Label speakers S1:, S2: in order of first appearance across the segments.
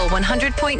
S1: Official 100.9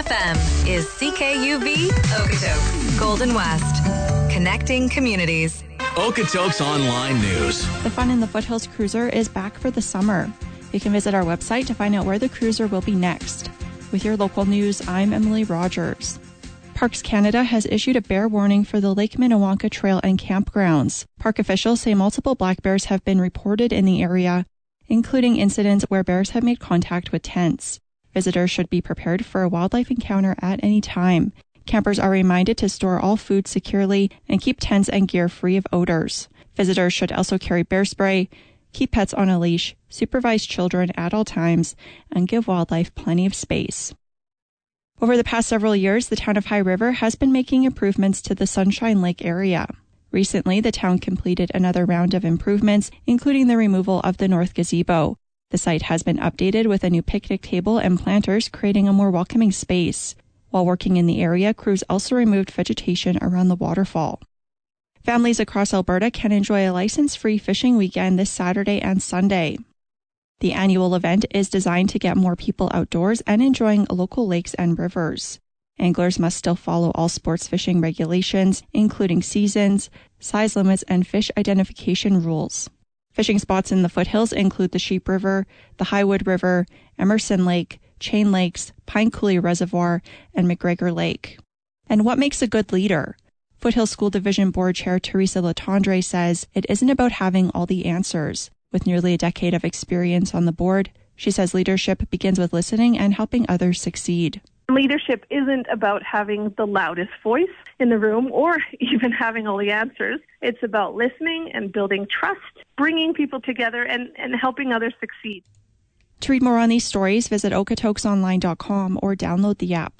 S1: FM is CKUV Okotoks, Golden West. Connecting communities.
S2: Okotoks Online News.
S3: The Fun in the Foothills Cruiser is back for the summer. You can visit our website to find out where the cruiser will be next. With your local news, I'm Emily Rogers. Parks Canada has issued a bear warning for the Lake Minnewanka Trail and campgrounds. Park officials say multiple black bears have been reported in the area, including incidents where bears have made contact with tents. Visitors should be prepared for a wildlife encounter at any time. Campers are reminded to store all food securely and keep tents and gear free of odors. Visitors should also carry bear spray, keep pets on a leash, supervise children at all times, and give wildlife plenty of space. Over the past several years, the town of High River has been making improvements to the Sunshine Lake area. Recently, the town completed another round of improvements, including the removal of the north gazebo. The site has been updated with a new picnic table and planters, creating a more welcoming space. While working in the area, crews also removed vegetation around the waterfall. Families across Alberta can enjoy a license-free fishing weekend this Saturday and Sunday. The annual event is designed to get more people outdoors and enjoying local lakes and rivers. Anglers must still follow all sports fishing regulations, including seasons, size limits, and fish identification rules. Fishing spots in the foothills include the Sheep River, the Highwood River, Emerson Lake, Chain Lakes, Pine Coulee Reservoir, and McGregor Lake. And what makes a good leader? Foothill School Division Board Chair Teresa Latendre says it isn't about having all the answers. With nearly a decade of experience on the board, she says leadership begins with listening and helping others succeed.
S4: Leadership isn't about having the loudest voice in the room or even having all the answers. It's about listening and building trust, bringing people together and helping others succeed.
S3: To read more on these stories, visit okotoksonline.com or download the app.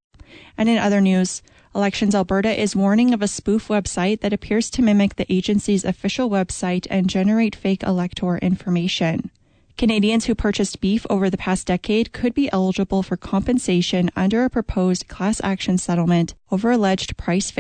S3: And in other news, Elections Alberta is warning of a spoof website that appears to mimic the agency's official website and generate fake elector information. Canadians who purchased beef over the past decade could be eligible for compensation under a proposed class action settlement over alleged price